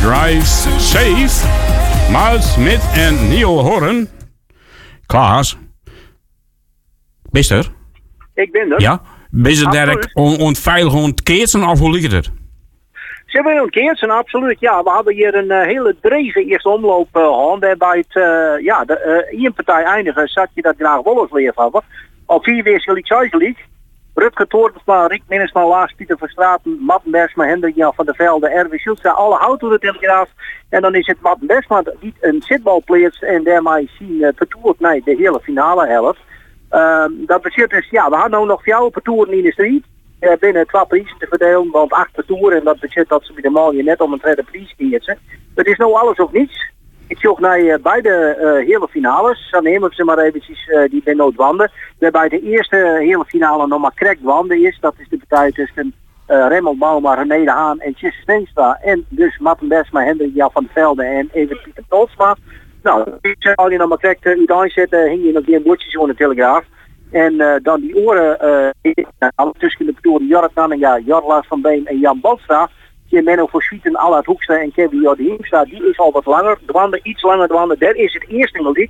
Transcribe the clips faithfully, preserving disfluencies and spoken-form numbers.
Drive Safe. Miles Smith en Neil Horan. Klaas. Bist er? Ik ben er. Ja? Bist er direct on, onveilig ontkeersen of hoe ligt het? Ze willen ontkeersen, absoluut. Ja, we hadden hier een uh, hele dreige eerste omloop uh, gehad. Waarbij het, uh, ja, de uh, één partij eindigen, zat je dat graag wel eens leer van. Al vier weer gelijk, zes gelijk. Rutger Toornsma, Rick Minnesma, Lars Pieter van Straten, Matten Bersma, Hendrik Jan van der Velde, Erwin Schultze, alle houten de Telegraaf. En dan is het Matten Bersma die een zitbal pleert en daarmee zien uh, vertoerd naar de hele finale helft. Uh, dat betekent dus, ja, we hadden nou nog vier vertoeren in de strijd. Uh, binnen twee prijzen te verdelen, want acht vertoeren en dat betekent dat ze bij de man je net om een tweede prijs kiezen. Het is nou alles of niets. Ik zoek naar uh, beide uh, hele finales. Dan nemen we ze maar eventjes uh, die bij Noordwanden. Waarbij de eerste hele finale nog maar correct wanden is. Dat is de partij tussen uh, Remmel Bauma, René de Haan en Tjesse Steenstra. En dus Matten Bersma, Hendrik Jan van der Velde en Evert Pieter Tolsma. Nou, als je nog maar correct uh, uit aanzetten, hing je nog geen bordjes voor de Telegraaf. En uh, dan die oren uh, tussen de petoren Jorrit Nanninga, Jorlaas van Been en Jan Balstra. Die Menno voor Schieten, Allard Hoekstra en Kevin Jordi Hiemstra, die is al wat langer. Dwanden, iets langer dwanden. Daar is het eerste melodiek.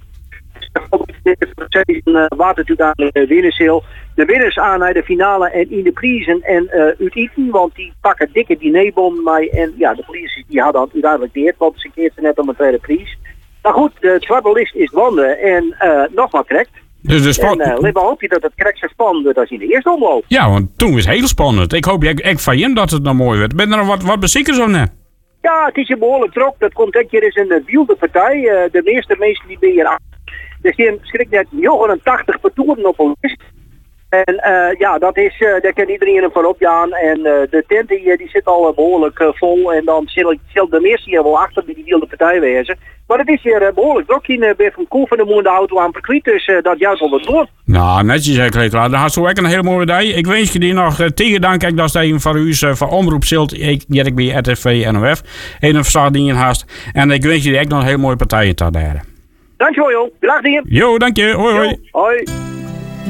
Uh, water natuurlijk aan de winnerseel. De winners aan naar de finale en in de prijzen en uh, uit eten, want die pakken dikke dinerbom mee. En ja, de politie die hadden het uiteindelijk deerd, want ze keerden net om een tweede prijs. Maar goed, de zwarte list is wanden en uh, nog maar correct. Dus de sport... En uh, hoop je dat het correct zo spannend wordt als in de eerste omloop. Ja, want toen was het heel spannend. Ik hoop ik, ik van je dat het nou mooi wordt. Ben er nog wat, wat beziekers of net? Ja, het is een behoorlijk trok. Dat komt dat je is een wilde partij. Uh, de meeste mensen die ben hier aan. Er zijn schrik net negenentachtig patoeren op een list. En uh, ja, dat is, uh, daar kan iedereen er voorop gaan. En uh, de tent die, die zit al uh, behoorlijk uh, vol. En dan zal de meeste hier wel achter bij die wilde partij wezen. Maar het is hier uh, behoorlijk druk in uh, bij Van Kool van de Moen de auto aan Perkwiet. Dus uh, dat juist wel wat door. Nou, netjes zeker. Dan had zo ook een hele mooie dag. Ik wens je die nog uh, tegen dank. Kijk, dat is een van u uh, van Omroep Zilt. Ik ik bij R T V N O F. En een verslag die je haast. En ik wens je die ook nog een hele mooie partijen te daar. Dankjewel joh. Graag dingen. Jo, dank je. Hoi hoi. Jo, hoi.